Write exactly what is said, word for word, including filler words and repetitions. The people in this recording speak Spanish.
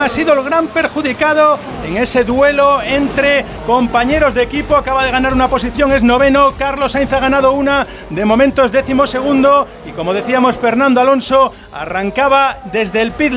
Ha sido el gran perjudicado en ese duelo entre compañeros de equipo. Acaba de ganar una posición, es noveno. Carlos Sainz ha ganado una, de momento es décimo segundo. Y como decíamos, Fernando Alonso arrancaba desde el pit